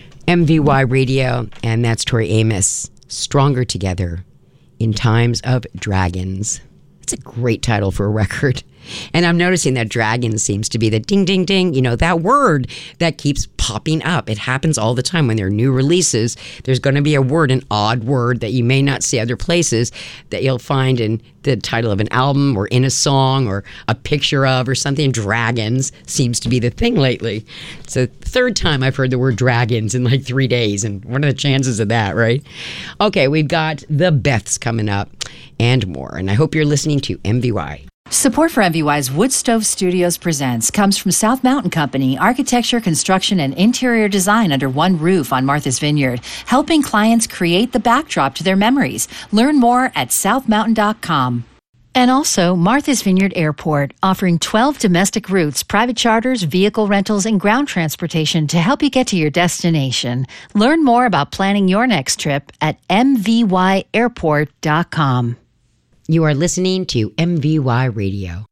MVY Radio, and that's Tori Amos. Stronger Together in Times of Dragons. It's a great title for a record. And I'm noticing that dragon seems to be the ding, ding, ding, that word that keeps popping up. It happens all the time when there are new releases. There's going to be a word, an odd word that you may not see other places that you'll find in the title of an album or in a song or a picture of or something. Dragons seems to be the thing lately. It's the third time I've heard the word dragons in like 3 days. And what are the chances of that, right? Okay, we've got the Beths coming up and more. And I hope you're listening to MVY. Support for MVY's Wood Stove Studios Presents comes from South Mountain Company, architecture, construction, and interior design under one roof on Martha's Vineyard, helping clients create the backdrop to their memories. Learn more at southmountain.com. And also Martha's Vineyard Airport, offering 12 domestic routes, private charters, vehicle rentals, and ground transportation to help you get to your destination. Learn more about planning your next trip at mvyairport.com. You are listening to MVY Radio.